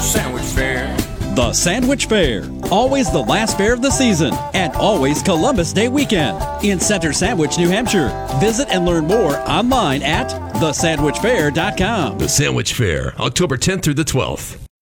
Sandwich Fair. The Sandwich Fair, always the last fair of the season, and always Columbus Day weekend in Center Sandwich, New Hampshire. Visit and learn more online at thesandwichfair.com. The Sandwich Fair, October 10th through the 12th.